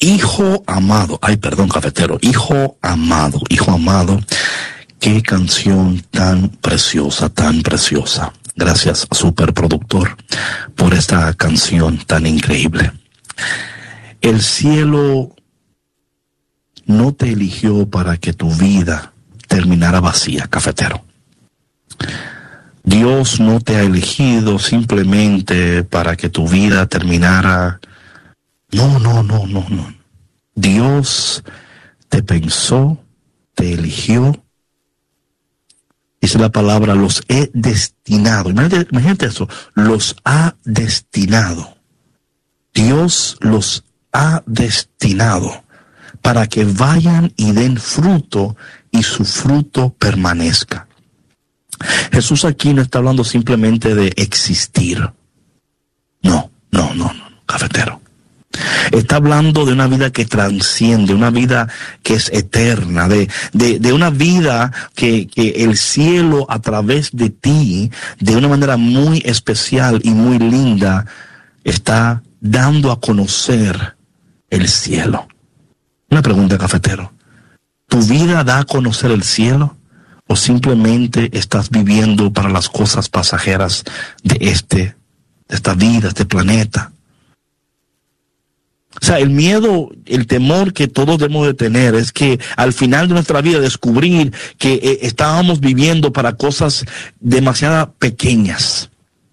Hijo amado, cafetero, hijo amado, qué canción tan preciosa, tan preciosa. Gracias, superproductor, por esta canción tan increíble. El cielo no te eligió para que tu vida terminara vacía, cafetero. Dios no te ha elegido simplemente para que tu vida terminara. No. Dios te pensó, te eligió. Dice la palabra, los he destinado. Imagínate eso, los ha destinado. Dios los ha destinado para que vayan y den fruto y su fruto permanezca. Jesús aquí no está hablando simplemente de existir. No, cafetero. Está hablando de una vida que trasciende, una vida que es eterna, de una vida que el cielo a través de ti, de una manera muy especial y muy linda, está dando a conocer el cielo. Una pregunta, cafetero. ¿Tu vida da a conocer el cielo o simplemente estás viviendo para las cosas pasajeras de esta vida, este planeta? O sea, el miedo, el temor que todos debemos de tener es que al final de nuestra vida descubrir que estábamos viviendo para cosas demasiado pequeñas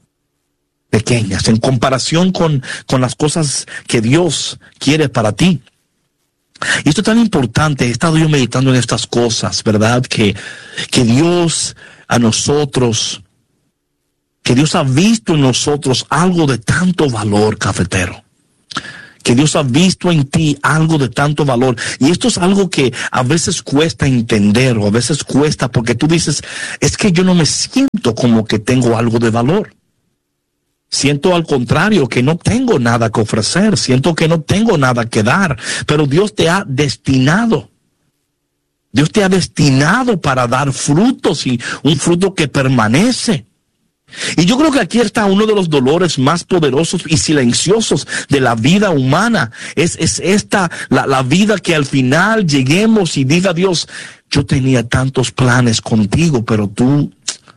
en comparación con las cosas que Dios quiere para ti. Y esto es tan importante, he estado yo meditando en estas cosas, ¿verdad? Que Dios a nosotros, que Dios ha visto en nosotros algo de tanto valor, cafetero. Que Dios ha visto en ti algo de tanto valor. Y esto es algo que a veces cuesta entender o a veces cuesta porque tú dices, es que yo no me siento como que tengo algo de valor. Siento al contrario que no tengo nada que ofrecer. Siento que no tengo nada que dar. Pero Dios te ha destinado. Dios te ha destinado para dar frutos y un fruto que permanece. Y yo creo que aquí está uno de los dolores más poderosos y silenciosos de la vida humana. Es esta, la vida que al final lleguemos y diga Dios, yo tenía tantos planes contigo, pero tú,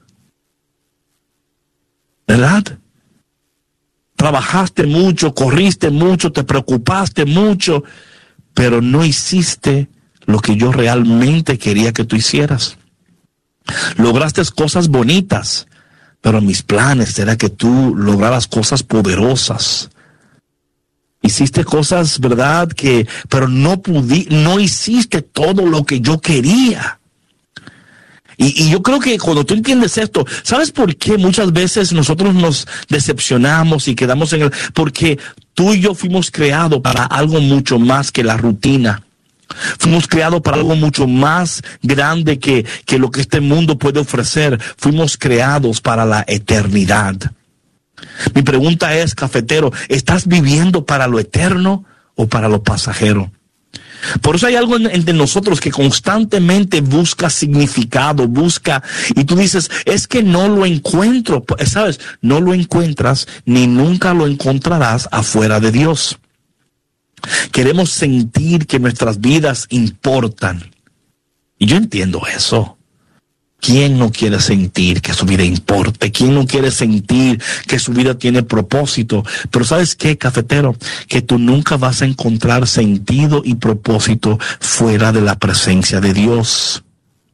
¿verdad? Trabajaste mucho, corriste mucho, te preocupaste mucho, pero no hiciste lo que yo realmente quería que tú hicieras. Lograste cosas bonitas, pero mis planes era que tú lograras cosas poderosas. Hiciste cosas, ¿verdad? Pero no hiciste todo lo que yo quería. Y yo creo que cuando tú entiendes esto, ¿sabes por qué muchas veces nosotros nos decepcionamos y quedamos porque tú y yo fuimos creados para algo mucho más que la rutina. Fuimos creados para algo mucho más grande que lo que este mundo puede ofrecer. Fuimos creados para la eternidad. Mi pregunta es, cafetero, ¿estás viviendo para lo eterno o para lo pasajero? Por eso hay algo entre nosotros que constantemente busca significado, y tú dices, es que no lo encuentro, ¿sabes? No lo encuentras ni nunca lo encontrarás afuera de Dios. Queremos sentir que nuestras vidas importan. Y yo entiendo eso. ¿Quién no quiere sentir que su vida importe? ¿Quién no quiere sentir que su vida tiene propósito? Pero ¿sabes qué, cafetero? Que tú nunca vas a encontrar sentido y propósito fuera de la presencia de Dios.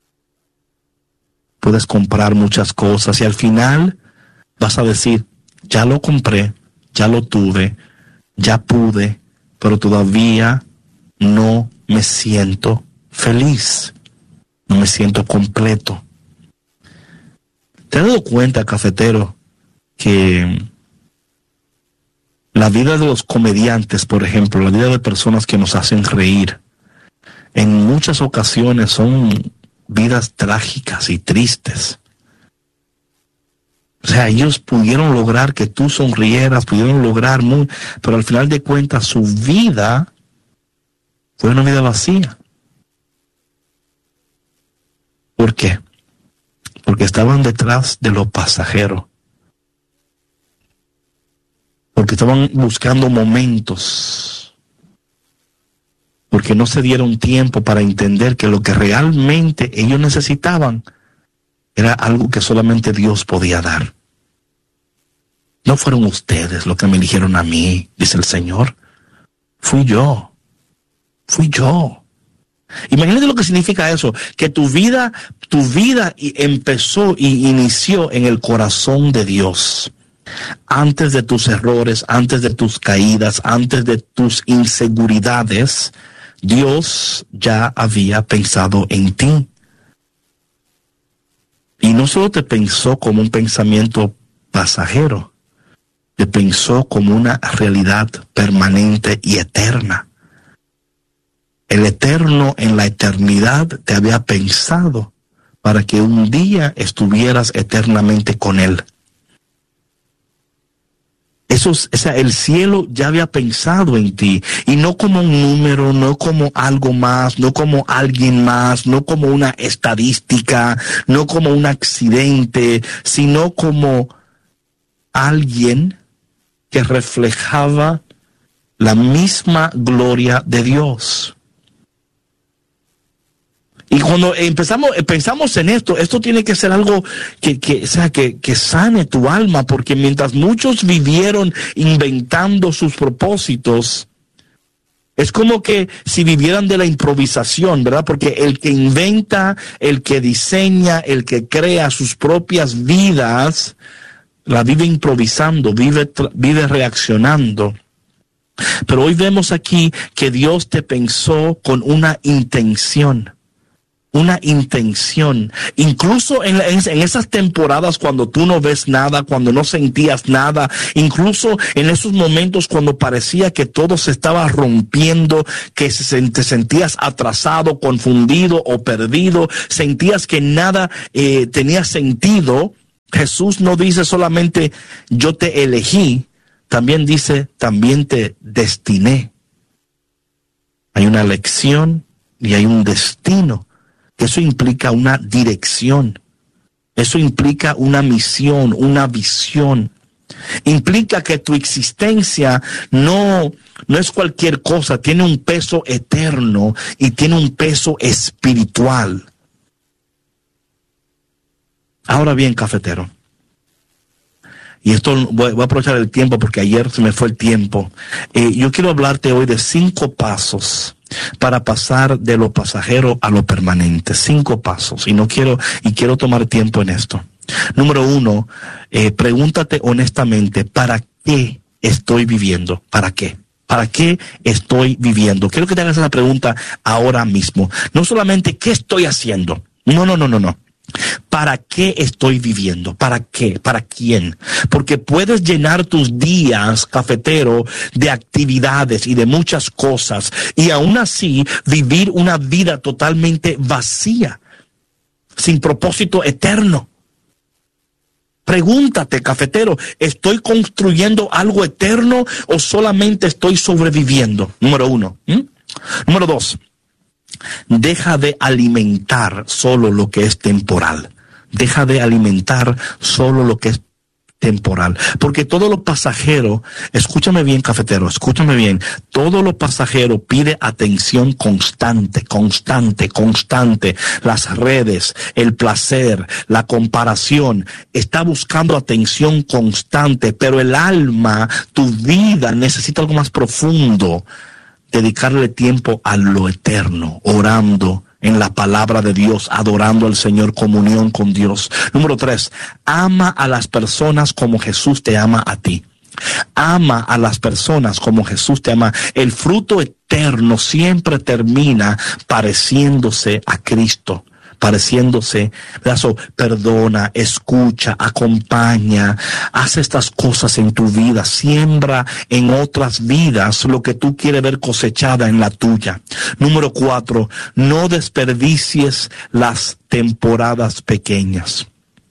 Puedes comprar muchas cosas y al final vas a decir, ya lo compré, ya lo tuve, ya pude, pero todavía no me siento feliz, no me siento completo. ¿Te has dado cuenta, cafetero, que la vida de los comediantes, por ejemplo, la vida de personas que nos hacen reír, en muchas ocasiones son vidas trágicas y tristes? O sea, ellos pudieron lograr que tú sonrieras, pudieron lograr pero al final de cuentas su vida fue una vida vacía. ¿Por qué? Porque estaban detrás de lo pasajero. Porque estaban buscando momentos. porque no se dieron tiempo para entender que lo que realmente ellos necesitaban era algo que solamente Dios podía dar. No fueron ustedes los que me eligieron a mí, dice el Señor. Fui yo. Imagínate lo que significa eso, que tu vida empezó y inició en el corazón de Dios. Antes de tus errores, antes de tus caídas, antes de tus inseguridades, Dios ya había pensado en ti. Y no solo te pensó como un pensamiento pasajero, te pensó como una realidad permanente y eterna. El Eterno en la eternidad te había pensado para que un día estuvieras eternamente con Él. El cielo ya había pensado en ti, y no como un número, no como algo más, no como alguien más, no como una estadística, no como un accidente, sino como alguien que reflejaba la misma gloria de Dios. Y cuando pensamos en esto tiene que ser algo que sane tu alma, porque mientras muchos vivieron inventando sus propósitos, es como que si vivieran de la improvisación, ¿verdad? Porque el que inventa, el que diseña, el que crea sus propias vidas, la vive improvisando, vive reaccionando. Pero hoy vemos aquí que Dios te pensó con una intención. Incluso en esas temporadas cuando tú no ves nada, cuando no sentías nada, incluso en esos momentos cuando parecía que todo se estaba rompiendo, que te sentías atrasado, confundido o perdido, sentías que nada tenía sentido. Jesús no dice solamente yo te elegí, también dice también te destiné. Hay una elección y hay un destino. Eso implica una dirección. Eso implica una misión, una visión. Implica que tu existencia no es cualquier cosa, tiene un peso eterno y tiene un peso espiritual. Ahora bien, cafetero, y esto voy a aprovechar el tiempo porque ayer se me fue el tiempo. Yo quiero hablarte hoy de 5 pasos para pasar de lo pasajero a lo permanente. 5 pasos. Quiero tomar tiempo en esto. Número 1, pregúntate honestamente, ¿para qué estoy viviendo? ¿Para qué? ¿Para qué estoy viviendo? Quiero que te hagas esa pregunta ahora mismo. No solamente ¿qué estoy haciendo? No. ¿Para qué estoy viviendo? ¿Para qué? ¿Para quién? Porque puedes llenar tus días, cafetero, de actividades y de muchas cosas, y aún así vivir una vida totalmente vacía, sin propósito eterno. Pregúntate, cafetero, ¿estoy construyendo algo eterno o solamente estoy sobreviviendo? Número 1. Número 2. Deja de alimentar solo lo que es temporal. Deja de alimentar solo lo que es temporal. Porque todo lo pasajero, escúchame bien, cafetero, escúchame bien, todo lo pasajero pide atención constante. Las redes, el placer, la comparación, está buscando atención constante, pero el alma, tu vida, necesita algo más profundo. Dedicarle tiempo a lo eterno, orando en la palabra de Dios, adorando al Señor, comunión con Dios. Número 3, ama a las personas como Jesús te ama a ti. Ama a las personas como Jesús te ama. El fruto eterno siempre termina pareciéndose a Cristo. Perdona, escucha, acompaña, haz estas cosas en tu vida, siembra en otras vidas lo que tú quieres ver cosechada en la tuya. Número 4, no desperdicies las temporadas pequeñas.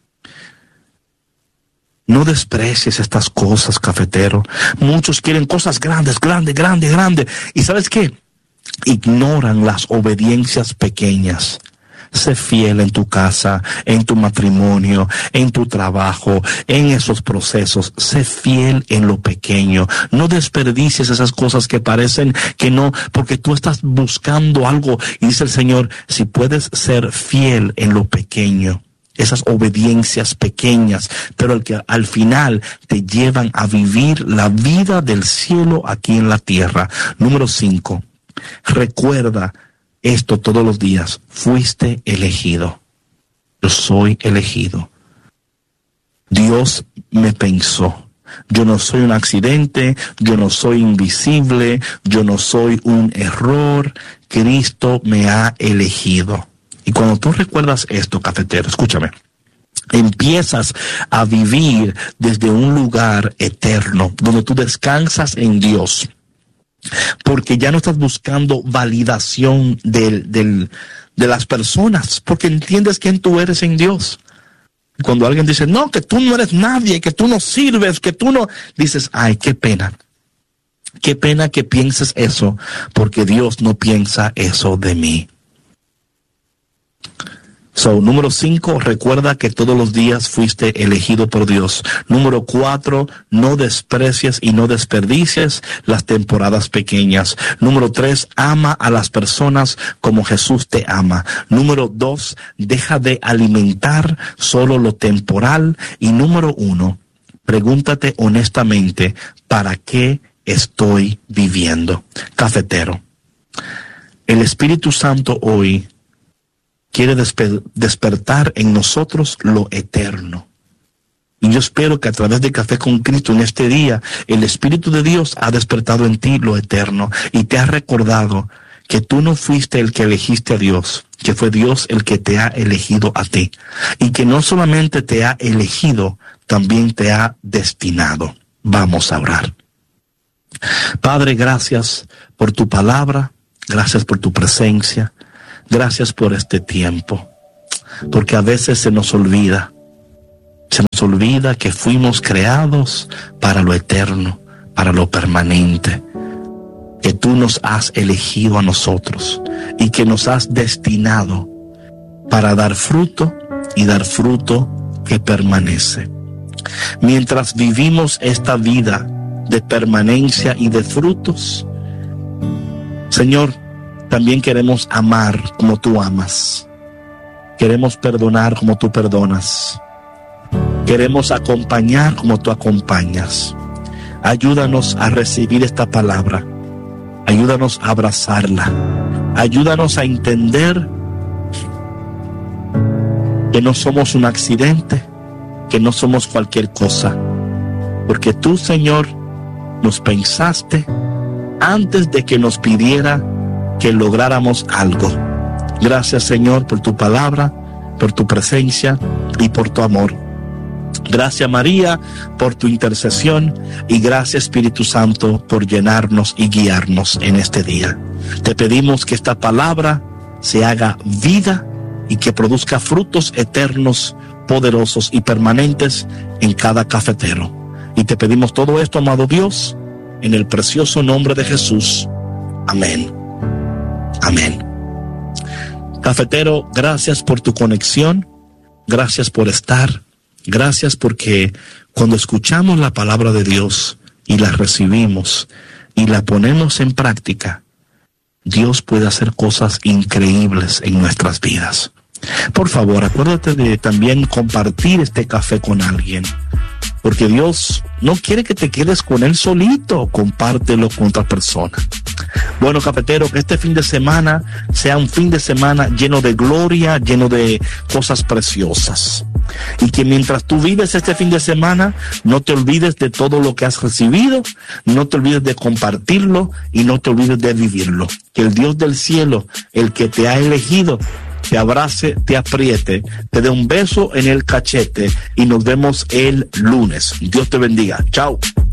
No desprecies estas cosas, cafetero. Muchos quieren cosas grandes. ¿Y sabes qué? Ignoran las obediencias pequeñas. Sé fiel en tu casa, en tu matrimonio, en tu trabajo, en esos procesos. Sé fiel en lo pequeño. No desperdicies esas cosas que parecen que no, porque tú estás buscando algo. Y dice el Señor, si puedes ser fiel en lo pequeño, esas obediencias pequeñas, pero el que al final te llevan a vivir la vida del cielo aquí en la tierra. Número 5, recuerda esto todos los días: fuiste elegido. Yo soy elegido. Dios me pensó. Yo no soy un accidente, yo no soy invisible, yo no soy un error. Cristo me ha elegido. Y cuando tú recuerdas esto, cafetero, escúchame, empiezas a vivir desde un lugar eterno, donde tú descansas en Dios, porque ya no estás buscando validación de las personas, porque entiendes quién tú eres en Dios. Cuando alguien dice, no, que tú no eres nadie, que tú no sirves, que tú no, dices, ay, qué pena que pienses eso, porque Dios no piensa eso de mí. Número 5, recuerda que todos los días fuiste elegido por Dios. Número 4, no desprecies y no desperdicies las temporadas pequeñas. Número 3, ama a las personas como Jesús te ama. Número 2, deja de alimentar solo lo temporal. Y número 1, pregúntate honestamente, ¿para qué estoy viviendo? Cafetero, el Espíritu Santo hoy quiere despertar en nosotros lo eterno. Y yo espero que a través de Café con Cristo en este día, el Espíritu de Dios ha despertado en ti lo eterno y te ha recordado que tú no fuiste el que elegiste a Dios, que fue Dios el que te ha elegido a ti. Y que no solamente te ha elegido, también te ha destinado. Vamos a orar. Padre, gracias por tu palabra, gracias por tu presencia. Gracias por este tiempo, porque a veces se nos olvida que fuimos creados para lo eterno, para lo permanente, que tú nos has elegido a nosotros y que nos has destinado para dar fruto y dar fruto que permanece. Mientras vivimos esta vida de permanencia y de frutos, Señor, también queremos amar como tú amas. Queremos perdonar como tú perdonas. Queremos acompañar como tú acompañas. Ayúdanos a recibir esta palabra. Ayúdanos a abrazarla. Ayúdanos a entender que no somos un accidente, que no somos cualquier cosa. Porque tú, Señor, nos pensaste antes de que nos pidiera que lográramos algo. Gracias, Señor, por tu palabra, por tu presencia y por tu amor. Gracias, María, por tu intercesión, y gracias, Espíritu Santo, por llenarnos y guiarnos en este día. Te pedimos que esta palabra se haga vida y que produzca frutos eternos, poderosos y permanentes en cada cafetero. Y te pedimos todo esto, amado Dios, en el precioso nombre de Jesús. Amén. Amén. Cafetero, gracias por tu conexión, gracias por estar, gracias porque cuando escuchamos la palabra de Dios y la recibimos y la ponemos en práctica, Dios puede hacer cosas increíbles en nuestras vidas. Por favor, acuérdate de también compartir este café con alguien, porque Dios no quiere que te quedes con él solito, compártelo con otra persona. Bueno, cafetero, que este fin de semana sea un fin de semana lleno de gloria, lleno de cosas preciosas. Y que mientras tú vives este fin de semana, no te olvides de todo lo que has recibido, no te olvides de compartirlo y no te olvides de vivirlo. Que el Dios del cielo, el que te ha elegido, te abrace, te apriete, te dé un beso en el cachete y nos vemos el lunes. Dios te bendiga. Chao.